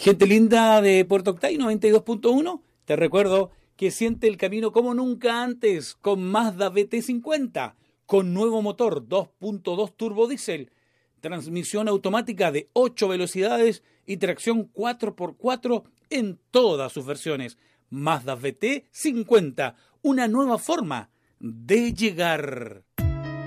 Gente linda de Puerto Octay 92.1, te recuerdo que siente el camino como nunca antes con Mazda BT50, con nuevo motor 2.2 turbodiesel, transmisión automática de 8 velocidades y tracción 4x4 en todas sus versiones. Mazda BT50, una nueva forma de llegar.